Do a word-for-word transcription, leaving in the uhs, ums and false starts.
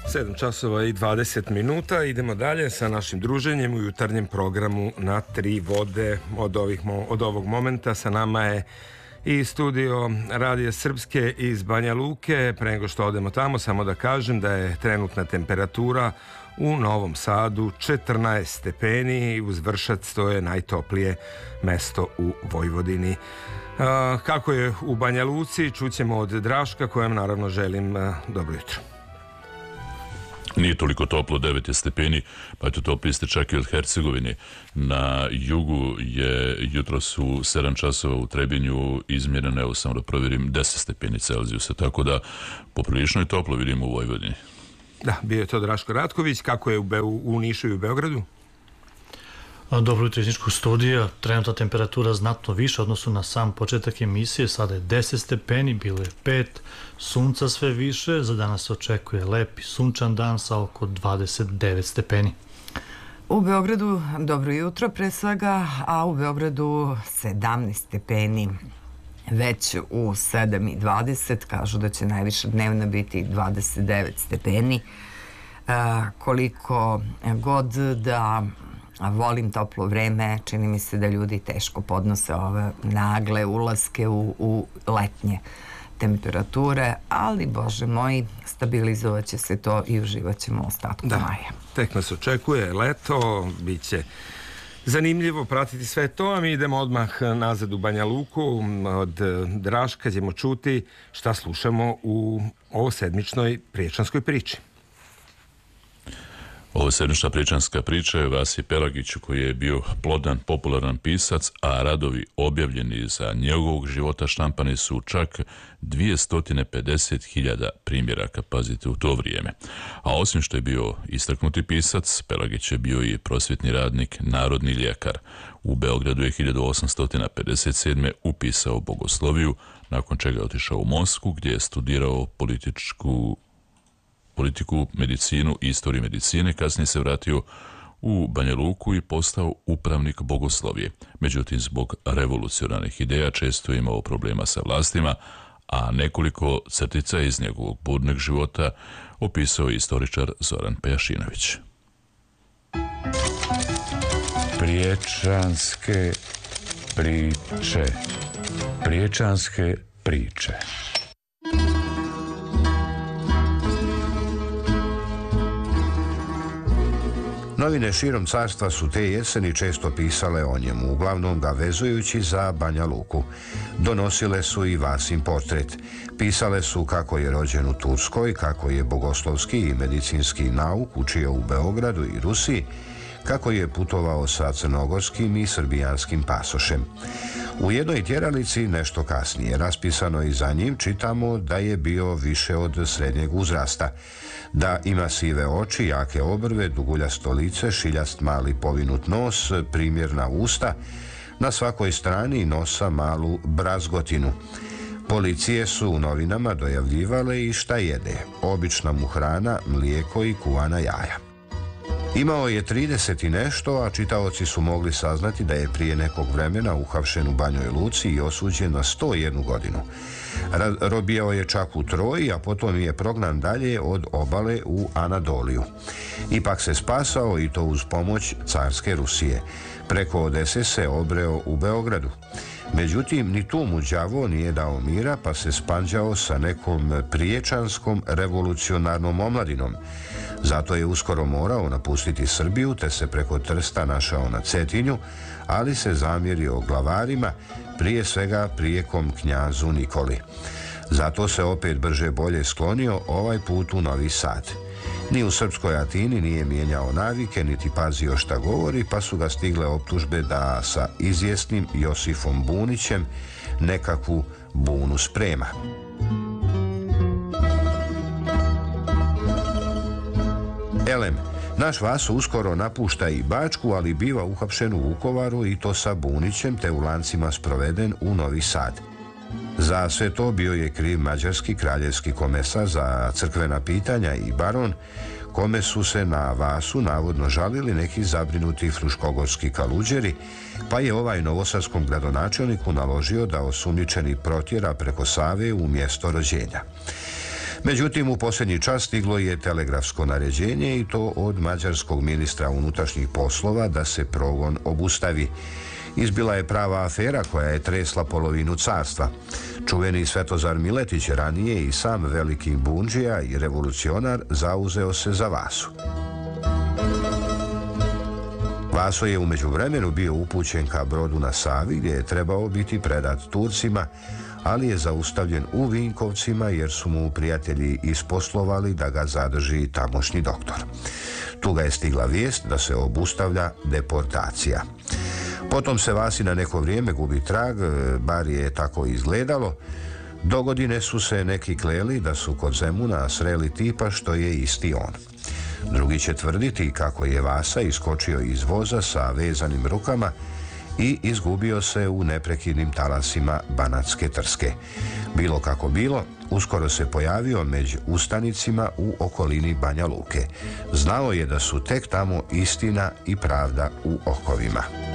sedam časova i dvadeset minuta. Idemo dalje sa našim druženjem u jutarnjem programu Na tri vode. Od, ovih, od ovog momenta sa nama je i studio Radija Srpske iz Banja Luke. Pre nego što odemo tamo, samo da kažem da je trenutna temperatura u Novom Sadu četrnaest stepeni. Uz Vršac to je najtoplije mesto u Vojvodini. Kako je u Banja Luci, čućemo od Draška, kojem naravno želim dobro jutro. Nije toliko toplo, devet je stepeni, pa to topli ste čak i od Hercegovine. Na jugu je jutros u sedam časova u Trebinju izmjereno, evo samo da provjerim, deset stepeni Celzijusa, tako da poprilično je toplo, vidimo u Vojvodini. Da, bio je to Draško Ratković. Kako je u, Be u Nišu i u Beogradu? Dobro jutro iz Niškog studija. Trenutna temperatura znatno više odnosu na sam početak emisije. Sada je deset stepeni, bilo je pet, sunca sve više. Za danas se očekuje lep i sunčan dan sa oko dvadeset devet stepeni. U Beogradu dobro jutro pre svega, a u Beogradu sedamnaest stepeni. Već u sedam i dvadeset kažu da će najviša dnevna biti dvadeset devet stepeni. A, koliko god da volim toplo vreme, čini mi se da ljudi teško podnose ove nagle ulaske u, u letnje temperature, ali Bože moj, stabilizovat će se to i uživat ćemo u ostatku da, maja. Tek nas očekuje leto, bit će zanimljivo pratiti sve to, a mi idemo odmah nazad u Banja Luku. Od Draška ćemo čuti šta slušamo u ovosedmičnoj priječanskoj priči. Ovo sedmična priječanska priča je Vasije Pelagiću, koji je bio plodan, popularan pisac, a radovi objavljeni za njegovog života štampani su čak dvjesto pedeset hiljada primjeraka, pazite, u to vrijeme. A osim što je bio istaknuti pisac, Pelagić je bio i prosvjetni radnik, narodni ljekar. U Beogradu je hiljadu osamsto pedeset sedme upisao bogosloviju, nakon čega je otišao u Moskvu, gdje je studirao političku politiku, medicinu i istoriju medicine. Kasnije se vratio u Banja Luku i postao upravnik bogoslovije. Međutim, zbog revolucionarnih ideja često je imao problema sa vlastima, a nekoliko crtica iz njegovog burnog života opisao je istoričar Zoran Pejašinović. Priječanske priče. Priječanske priče. Novine širom carstva su te jeseni često pisale o njemu, uglavnom ga vezujući za Banja Luku. Donosile su i Vasin portret. Pisale su kako je rođen u Turskoj, kako je bogoslovski i medicinski nauk učio u Beogradu i Rusiji, kako je putovao sa crnogorskim i srbijanskim pasošem. U jednoj tjeralici nešto kasnije, raspisano i za njim, čitamo da je bio više od srednjeg uzrasta, da ima sive oči, jake obrve, duguljasto lice, šiljast mali povinut nos, primjerna usta, na svakoj strani nosa malu brazgotinu. Policije su u novinama dojavljivale i šta jede, obična mu hrana, mlijeko i kuvana jaja. Imao je trideset i nešto, a čitaoci su mogli saznati da je prije nekog vremena uhapšen u Banjoj Luci i osuđen na sto jednu godinu. Robijao je čak u Troji, a potom je prognan dalje od obale u Anadoliju. Ipak se spasao i to uz pomoć carske Rusije. Preko Odese se obreo u Beogradu. Međutim, ni tu mu đavo nije dao mira, pa se spanđao sa nekom priječanskom revolucionarnom omladinom. Zato je uskoro morao napustiti Srbiju, te se preko Trsta našao na Cetinju, ali se zamjerio glavarima, prije svega prijekom knjazu Nikoli. Zato se opet brže bolje sklonio, ovaj put u Novi Sad. Ni u srpskoj Atini nije mijenjao navike, niti pazio šta govori, pa su ga stigle optužbe da sa izvjesnim Josifom Bunićem nekakvu bunu sprema. Elem, naš Vaso uskoro napušta i Bačku, ali biva uhapšen u Vukovaru i to sa Bunićem, te u lancima sproveden u Novi Sad. Za sve to bio je kriv mađarski kraljevski komesar za crkvena pitanja i baron, kome su se na Vasu navodno žalili neki zabrinuti fruškogorski kaluđeri, pa je ovaj novosadskom gradonačelniku naložio da osumnjičeni protjera preko Save u mjesto rođenja. Međutim, u posljednji čas stiglo je telegrafsko naređenje i to od mađarskog ministra unutrašnjih poslova da se progon obustavi. Izbila je prava afera koja je tresla polovinu carstva. Čuveni Svetozar Miletić ranije i sam veliki bundžija i revolucionar zauzeo se za Vasu. Vaso je u međuvremenu bio upućen ka brodu na Savi gdje je trebao biti predat Turcima, ali je zaustavljen u Vinkovcima jer su mu prijatelji isposlovali da ga zadrži tamošnji doktor. Tu ga je stigla vijest da se obustavlja deportacija. Potom se Vasi na neko vrijeme gubi trag, bar je tako izgledalo. Dogodine su se neki kleli da su kod Zemuna sreli tipa što je isti on. Drugi će tvrditi kako je Vasa iskočio iz voza sa vezanim rukama i izgubio se u neprekidnim talasima Banatske Trske. Bilo kako bilo, uskoro se pojavio među ustanicima u okolini Banja Luke. Znao je da su tek tamo istina i pravda u okovima.